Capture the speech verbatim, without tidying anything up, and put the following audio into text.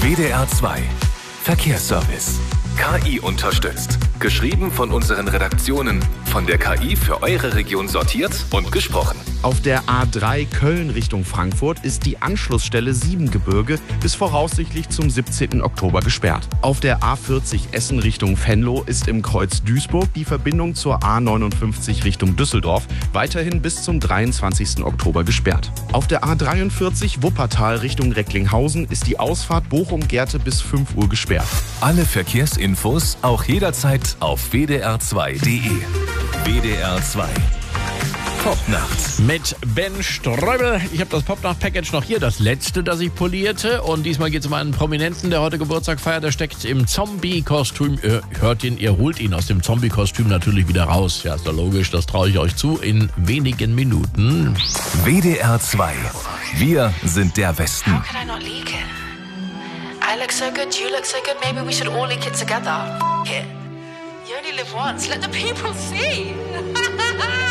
W D R zwei Verkehrsservice. K I unterstützt. Geschrieben von unseren Redaktionen. Von der K I für eure Region sortiert und gesprochen. Auf der A drei Köln Richtung Frankfurt ist die Anschlussstelle Siebengebirge bis voraussichtlich zum siebzehnten Oktober gesperrt. Auf der A vierzig Essen Richtung Venlo ist im Kreuz Duisburg die Verbindung zur A neunundfünfzig Richtung Düsseldorf weiterhin bis zum dreiundzwanzigsten Oktober gesperrt. Auf der A dreiundvierzig Wuppertal Richtung Recklinghausen ist die Ausfahrt Bochum-Gerte bis fünf Uhr gesperrt. Alle Verkehrsinfos auch jederzeit auf w d r zwei punkt d e. W D R zwei Popnacht mit Ben Ströbel. Ich habe das Popnacht-Package noch hier, das letzte, das ich polierte. Und diesmal geht es um einen Prominenten, der heute Geburtstag feiert. Der steckt im Zombie-Kostüm. Ihr hört ihn, ihr holt ihn aus dem Zombie-Kostüm natürlich wieder raus. Ja, ist doch logisch, das traue ich euch zu in wenigen Minuten. W D R zwei. Wir sind der Westen. How can I not leak it? I look so good, you look so good. Maybe we should all leak it together. F it. You only live once. Let the people see.